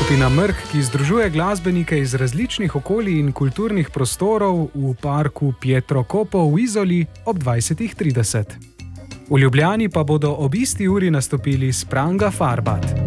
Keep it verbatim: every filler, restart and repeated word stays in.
Skupina Mrk, ki združuje glasbenike iz različnih okolij in kulturnih prostorov v parku Pietro Copo v Izoli ob dvajsetih trideset. V Ljubljani pa bodo ob isti uri nastopili Spranga Farbat.